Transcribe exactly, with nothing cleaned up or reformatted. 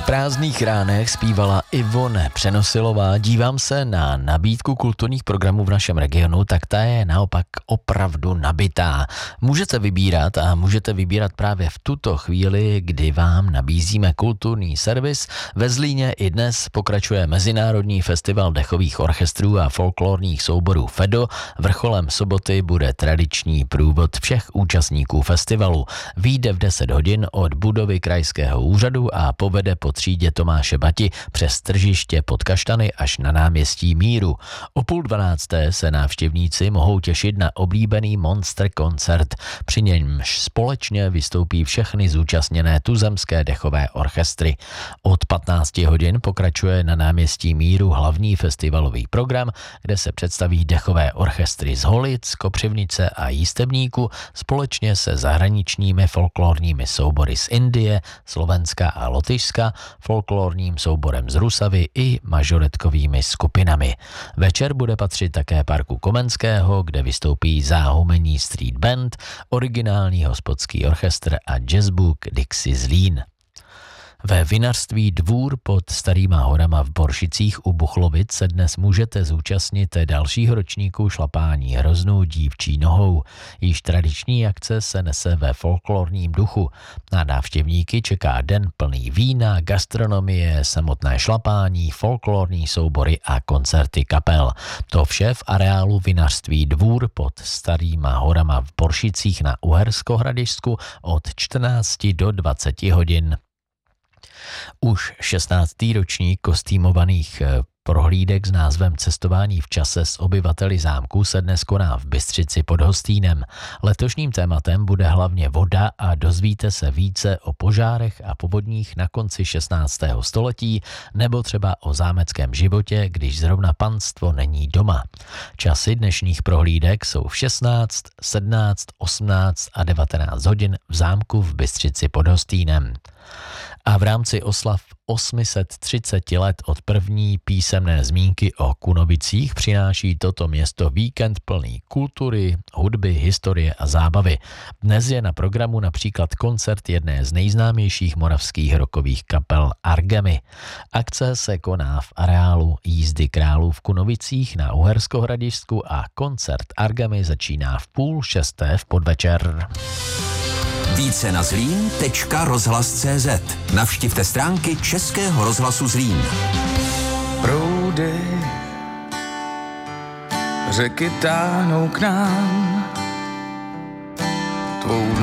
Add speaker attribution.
Speaker 1: Prázdných ránech zpívala Ivone Přenosilová. Dívám se na nabídku kulturních programů v našem regionu, tak ta je naopak opravdu nabitá. Můžete vybírat a můžete vybírat právě v tuto chvíli, kdy vám nabízíme kulturní servis. Ve Zlíně i dnes pokračuje Mezinárodní festival dechových orchestrů a folklorních souborů FEDO. Vrcholem soboty bude tradiční průvod všech účastníků festivalu. Vyjde v deset hodin od budovy krajského úřadu a povede po třídě Tomáše Bati přes tržiště pod Kaštany až na náměstí Míru. O půl dvanácté se návštěvníci mohou těšit na oblíbený Monster koncert, při němž společně vystoupí všechny zúčastněné tuzemské dechové orchestry. Od patnácti hodin pokračuje na náměstí Míru hlavní festivalový program, kde se představí dechové orchestry z Holic, Kopřivnice a Jístebníku společně se zahraničními folklorními soubory z Indie, Slovenska a Lotyšska, folklorním souborem z Rusavy i mažoretkovými skupinami. Večer bude patřit také parku Komenského, kde vystoupí Záhumení Street Band, originální hospodský orchestr a jazzbook Dixie Zlín. Ve vinařství Dvůr pod Starýma horama v Boršicích u Buchlovic se dnes můžete zúčastnit dalšího ročníku šlapání hroznů dívčí nohou. Již tradiční akce se nese ve folklorním duchu. Na návštěvníky čeká den plný vína, gastronomie, samotné šlapání, folklorní soubory a koncerty kapel. To vše v areálu vinařství Dvůr pod Starýma horama v Boršicích na Uhersko-Hradišťsku od čtrnácti do dvaceti hodin. Už šestnáctý ročník kostýmovaných prohlídek s názvem Cestování v čase s obyvateli zámku se dnes koná v Bystřici pod Hostýnem. Letošním tématem bude hlavně voda a dozvíte se více o požárech a povodních na konci šestnáctého století nebo třeba o zámeckém životě, když zrovna panstvo není doma. Časy dnešních prohlídek jsou v šestnáct, sedmnáct, osmnáct a devatenáct hodin v zámku v Bystřici pod Hostýnem. A v rámci oslav osm set třicet let od první písemné zmínky o Kunovicích přináší toto město víkend plný kultury, hudby, historie a zábavy. Dnes je na programu například koncert jedné z nejznámějších moravských rockových kapel Argemy. Akce se koná v areálu Jízdy králů v Kunovicích na Uhersko-Hradišťsku a koncert Argemy začíná v půl šesté v podvečer.
Speaker 2: Více na zlín tečka rozhlas tečka cé zet. Navštivte stránky Českého rozhlasu Zlín.
Speaker 3: Proudy řeky táhnou k nám, tvou